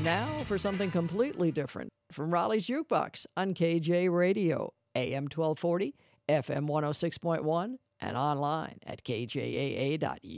now for something completely different from Raleigh's Jukebox on KJ Radio, AM 1240, FM 106.1, and online at kjaa.us.